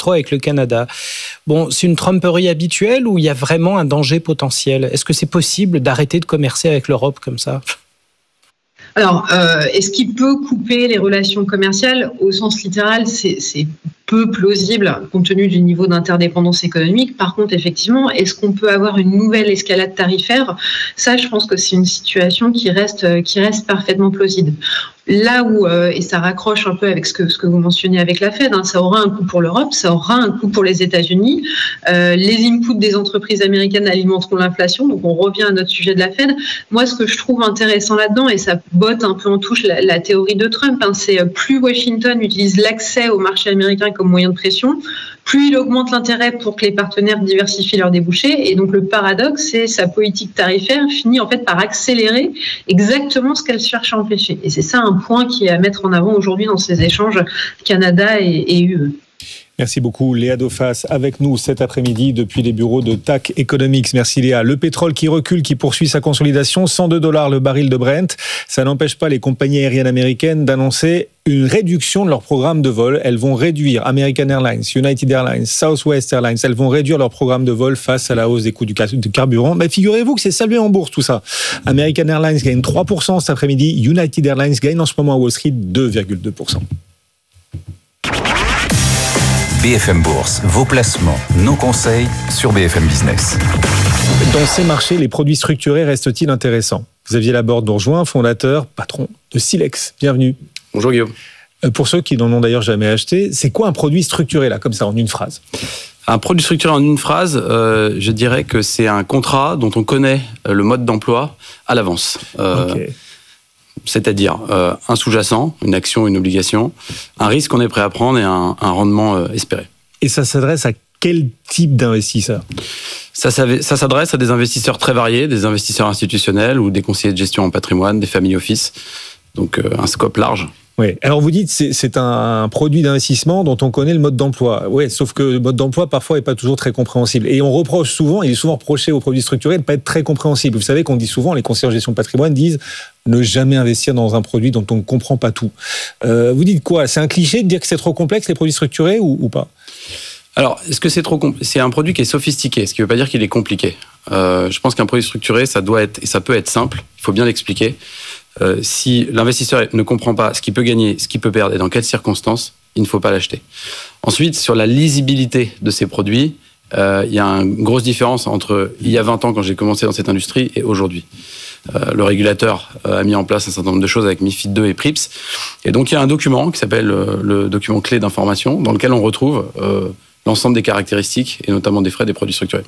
trop avec le Canada. Bon, c'est une tromperie habituelle ou il y a vraiment un danger potentiel ? Est-ce que c'est possible d'arrêter de commercer avec l'Europe comme ça ? Alors, est-ce qu'il peut couper les relations commerciales ? Au sens littéral, c'est peu plausible compte tenu du niveau d'interdépendance économique. Par contre, effectivement, est-ce qu'on peut avoir une nouvelle escalade tarifaire ? Ça, je pense que c'est une situation qui reste parfaitement plausible. Là où, et ça raccroche un peu avec ce que vous mentionnez avec la Fed, ça aura un coût pour l'Europe, ça aura un coût pour les États-Unis. Les inputs des entreprises américaines alimenteront l'inflation, donc on revient à notre sujet de la Fed. Moi, ce que je trouve intéressant là-dedans, et ça botte un peu en touche la théorie de Trump, c'est plus Washington utilise l'accès au marché américain comme moyen de pression, plus il augmente l'intérêt pour que les partenaires diversifient leurs débouchés. Et donc le paradoxe, c'est sa politique tarifaire finit en fait par accélérer exactement ce qu'elle cherche à empêcher. Et c'est ça un point qui est à mettre en avant aujourd'hui dans ces échanges Canada et UE. Merci beaucoup Léa Dauphas avec nous cet après-midi depuis les bureaux de TAC Economics. Merci Léa. Le pétrole qui recule, qui poursuit sa consolidation, $102 le baril de Brent. Ça n'empêche pas les compagnies aériennes américaines d'annoncer une réduction de leur programme de vol. Elles vont réduire American Airlines, United Airlines, Southwest Airlines. Elles vont réduire leur programme de vol face à la hausse des coûts du carburant. Mais figurez-vous que c'est salué en bourse tout ça. American Airlines gagne 3% cet après-midi. United Airlines gagne en ce moment à Wall Street 2,2%. BFM Bourse, vos placements, nos conseils sur BFM Business. Dans ces marchés, les produits structurés restent-ils intéressants ? Xavier Laborde nous rejoint, fondateur, patron de Silex. Bienvenue. Bonjour Guillaume. Pour ceux qui n'en ont d'ailleurs jamais acheté, c'est quoi un produit structuré là, comme ça, en une phrase ? Un produit structuré en une phrase, je dirais que c'est un contrat dont on connaît le mode d'emploi à l'avance. Okay. C'est-à-dire un sous-jacent, une action, une obligation, un risque qu'on est prêt à prendre et un rendement espéré. Et ça s'adresse à quel type d'investisseurs ? Ça s'adresse à des investisseurs très variés, des investisseurs institutionnels ou des conseillers de gestion en patrimoine, des family office, donc un scope large. Oui. Alors vous dites c'est un produit d'investissement dont on connaît le mode d'emploi. Oui, sauf que le mode d'emploi parfois est pas toujours très compréhensible. Et il est souvent reproché aux produits structurés de pas être très compréhensible. Vous savez qu'on dit souvent, les conseillers en gestion de patrimoine disent ne jamais investir dans un produit dont on ne comprend pas tout. Vous dites quoi ? C'est un cliché de dire que c'est trop complexe les produits structurés ou pas ? Alors, est-ce que c'est un produit qui est sophistiqué, ce qui ne veut pas dire qu'il est compliqué. Je pense qu'un produit structuré, ça doit être et ça peut être simple. Il faut bien l'expliquer. Si l'investisseur ne comprend pas ce qu'il peut gagner, ce qu'il peut perdre et dans quelles circonstances, il ne faut pas l'acheter. Ensuite, sur la lisibilité de ces produits, il y a une grosse différence entre il y a 20 ans quand j'ai commencé dans cette industrie et aujourd'hui. Le régulateur a mis en place un certain nombre de choses avec MiFID II et PRIPS. Et donc, il y a un document qui s'appelle le document clé d'information dans lequel on retrouve l'ensemble des caractéristiques et notamment des frais des produits structurés.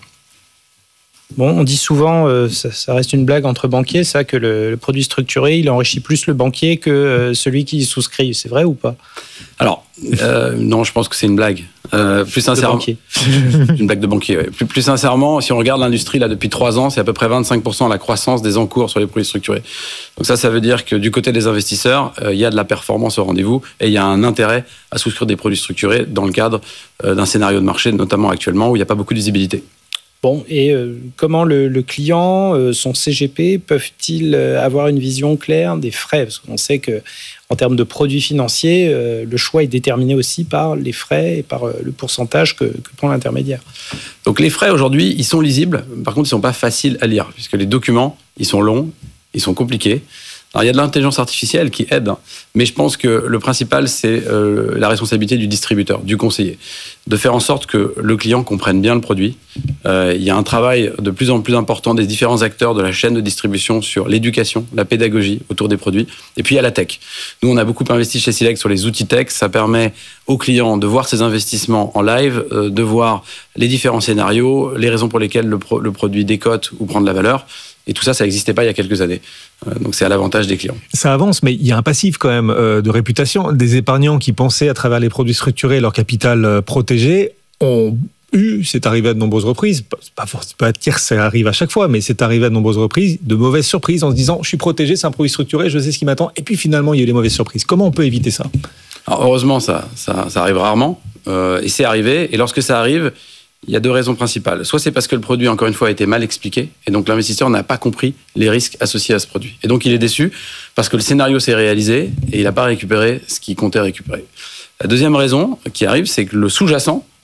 Bon, on dit souvent, ça reste une blague entre banquiers, ça, que le produit structuré, il enrichit plus le banquier que celui qui souscrit. C'est vrai ou pas ? Alors, non, je pense que c'est une blague. Plus sincèrement, une blague de banquier. Ouais. Plus sincèrement, si on regarde l'industrie là depuis 3 ans, c'est à peu près 25% la croissance des encours sur les produits structurés. Donc ça veut dire que du côté des investisseurs, il y a de la performance au rendez-vous et il y a un intérêt à souscrire des produits structurés dans le cadre d'un scénario de marché, notamment actuellement où il n'y a pas beaucoup de visibilité. Bon, et comment le client, son CGP, peuvent-ils avoir une vision claire des frais ? Parce qu'on sait qu'en termes de produits financiers, le choix est déterminé aussi par les frais et par le pourcentage que prend l'intermédiaire. Donc les frais, aujourd'hui, ils sont lisibles. Par contre, ils ne sont pas faciles à lire, puisque les documents, ils sont longs, ils sont compliqués. Alors, il y a de l'intelligence artificielle qui aide, mais je pense que le principal, c'est la responsabilité du distributeur, du conseiller, de faire en sorte que le client comprenne bien le produit. Il y a un travail de plus en plus important des différents acteurs de la chaîne de distribution sur l'éducation, la pédagogie autour des produits, et puis il y a la tech. Nous, on a beaucoup investi chez Silex sur les outils tech. Ça permet aux clients de voir ses investissements en live, de voir les différents scénarios, les raisons pour lesquelles le produit décote ou prend de la valeur. Et tout ça, ça n'existait pas il y a quelques années. Donc c'est à l'avantage des clients. Ça avance, mais il y a un passif quand même de réputation. Des épargnants qui pensaient à travers les produits structurés, leur capital protégé, ont eu, c'est arrivé à de nombreuses reprises, pas dire que ça arrive à chaque fois, mais c'est arrivé à de nombreuses reprises, de mauvaises surprises en se disant « je suis protégé, c'est un produit structuré, je sais ce qui m'attend ». Et puis finalement, il y a eu des mauvaises surprises. Comment on peut éviter ça ? Alors, heureusement, ça arrive rarement, et c'est arrivé. Et lorsque ça arrive, il y a 2 raisons principales. Soit c'est parce que le produit, encore une fois, a été mal expliqué, et donc l'investisseur n'a pas compris les risques associés à ce produit. Et donc il est déçu parce que le scénario s'est réalisé et il n'a pas récupéré ce qu'il comptait récupérer. La deuxième raison qui arrive, c'est que le sous-jacent,